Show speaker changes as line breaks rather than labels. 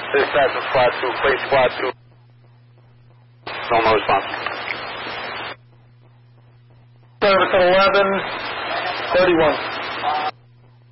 Dispatch from Squad 2, Freight Squad 2. Normal response.
Service at 11:31.